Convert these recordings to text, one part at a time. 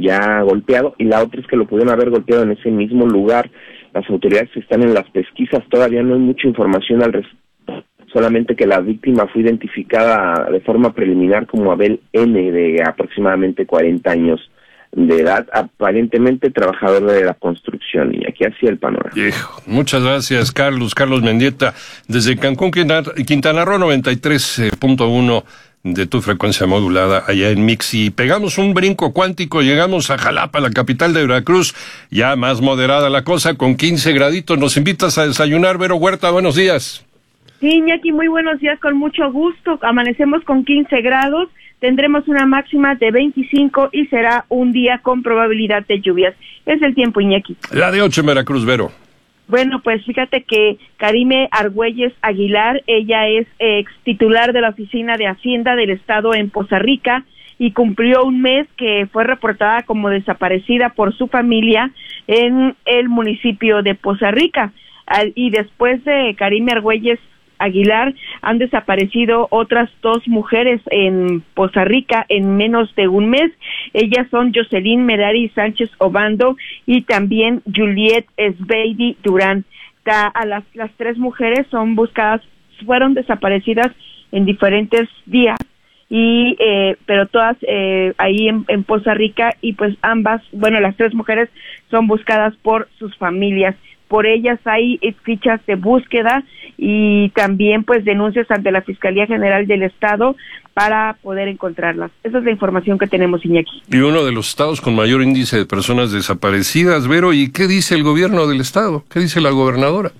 ya golpeado, y la otra es que lo pudieron haber golpeado en ese mismo lugar. Las autoridades están en las pesquisas, todavía no hay mucha información al respecto, solamente que la víctima fue identificada de forma preliminar como Abel N., de aproximadamente 40 años de edad, aparentemente trabajador de la construcción, y aquí hacía el panorama. Muchas gracias, Carlos Mendieta, desde Cancún, Quintana Roo, 93.1 de tu frecuencia modulada allá en Mix, y pegamos un brinco cuántico, llegamos a Jalapa, la capital de Veracruz, ya más moderada la cosa, con 15 graditos. Nos invitas a desayunar, Vero Huerta, buenos días. Sí, Iñaki, muy buenos días, con mucho gusto. Amanecemos con 15 grados, tendremos una máxima de 25 y será un día con probabilidad de lluvias. Es el tiempo, Iñaki. La de 8 en Veracruz, Vero. Bueno, pues fíjate que Karime Argüelles Aguilar, ella es ex titular de la Oficina de Hacienda del Estado en Poza Rica y cumplió un mes que fue reportada como desaparecida por su familia en el municipio de Poza Rica. Y después de Karime Argüelles Aguilar han desaparecido otras 2 mujeres en Poza Rica en menos de un mes. Ellas son Jocelyn Merari Sánchez Obando y también Juliet Esbeidi Durán. Las 3 mujeres son buscadas, fueron desaparecidas en diferentes días, y pero todas ahí en Poza Rica, y pues ambas, bueno, las 3 mujeres son buscadas por sus familias. Por ellas hay fichas de búsqueda y también pues denuncias ante la Fiscalía General del Estado para poder encontrarlas. Esa es la información que tenemos, Iñaki. Y uno de los estados con mayor índice de personas desaparecidas, Vero, ¿y qué dice el gobierno del estado? ¿Qué dice la gobernadora?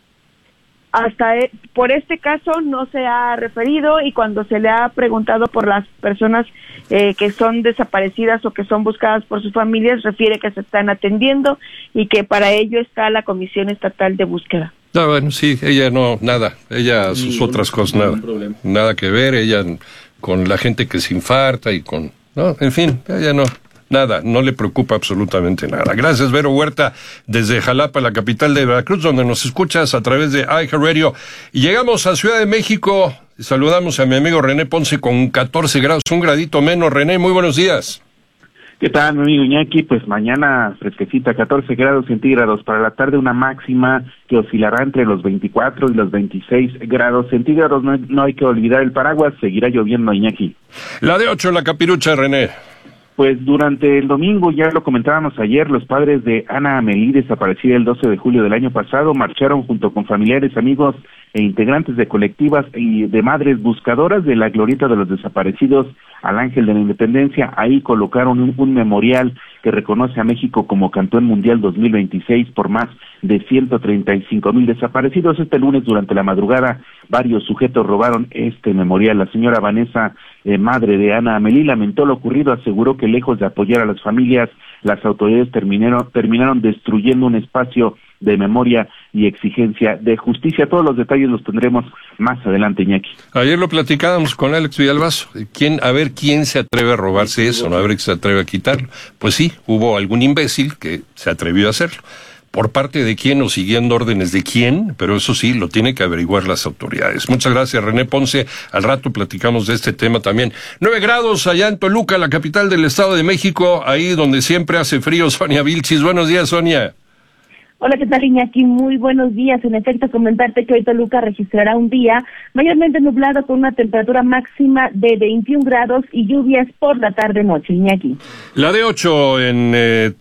Por este caso no se ha referido, y cuando se le ha preguntado por las personas que son desaparecidas o que son buscadas por sus familias, refiere que se están atendiendo y que para ello está la Comisión Estatal de Búsqueda. Bueno, sí, ella no, nada, ella sus otras cosas, nada que ver, ella con la gente que se infarta y con, no, en fin, ella no. Nada, no le preocupa absolutamente nada. Gracias, Vero Huerta, desde Jalapa, la capital de Veracruz, donde nos escuchas a través de iHeartRadio. Y llegamos a Ciudad de México. Saludamos a mi amigo René Ponce con 14 grados, un gradito menos. René, muy buenos días. ¿Qué tal, mi amigo Iñaki? Pues mañana fresquecita, 14 grados centígrados. Para la tarde una máxima que oscilará entre los 24 y los 26 grados centígrados. No hay que olvidar el paraguas, seguirá lloviendo, Iñaki. La de 8 en la Capirucha, René. Pues durante el domingo, ya lo comentábamos ayer, los padres de Ana Amelí, desaparecida el 12 de julio del año pasado, marcharon junto con familiares, amigos e integrantes de colectivas y de madres buscadoras de la glorieta de los desaparecidos al Ángel de la Independencia. Ahí colocaron un memorial que reconoce a México como campeón mundial 2026 por más de 135,000 desaparecidos. Este lunes, durante la madrugada, varios sujetos robaron este memorial. La señora Vanessa, madre de Ana Amelí, lamentó lo ocurrido, aseguró que lejos de apoyar a las familias, las autoridades terminaron destruyendo un espacio de memoria y exigencia de justicia. Todos los detalles los tendremos más adelante, Iñaki. Ayer lo platicábamos con Alex Villalbazo. A ver quién se atreve a robarse eso, ¿no? A ver quién se atreve a quitarlo. Pues sí, hubo algún imbécil que se atrevió a hacerlo. ¿Por parte de quién o siguiendo órdenes de quién? Pero eso sí, lo tiene que averiguar las autoridades. Muchas gracias, René Ponce. Al rato platicamos de este tema también. 9 grados allá en Toluca, la capital del Estado de México, ahí donde siempre hace frío. Sonia Vilchis, buenos días, Sonia. Hola, ¿qué tal, Iñaki? Muy buenos días. En efecto, comentarte que hoy Toluca registrará un día mayormente nublado con una temperatura máxima de 21 grados y lluvias por la tarde-noche, Iñaki. La de 8 en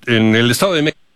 el Estado de México.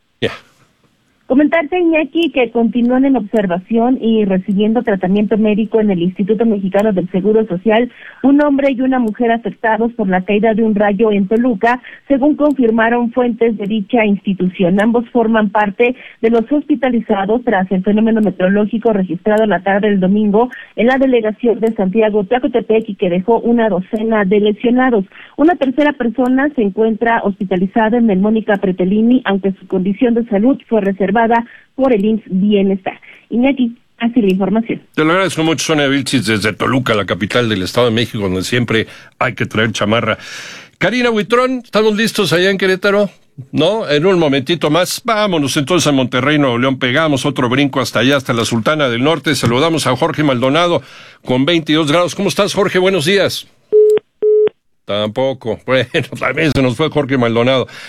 Comentarte, Iñaki, que continúan en observación y recibiendo tratamiento médico en el Instituto Mexicano del Seguro Social un hombre y una mujer afectados por la caída de un rayo en Toluca, según confirmaron fuentes de dicha institución. Ambos forman parte de los hospitalizados tras el fenómeno meteorológico registrado la tarde del domingo en la delegación de Santiago Tlacotepec y que dejó una docena de lesionados. Una tercera persona se encuentra hospitalizada en el Mónica Pretelini, aunque su condición de salud fue reservada por el IMSS Bienestar. Iñaki, así la información. Te lo agradezco mucho, Sonia Vilchis, desde Toluca, la capital del Estado de México, donde siempre hay que traer chamarra. Karina Buitrón, ¿estamos listos allá en Querétaro? ¿No? En un momentito más. Vámonos entonces a Monterrey, Nuevo León. Pegamos otro brinco hasta allá, hasta la Sultana del Norte. Saludamos a Jorge Maldonado con 22 grados. ¿Cómo estás, Jorge? Buenos días. Tampoco. Bueno, también se nos fue Jorge Maldonado.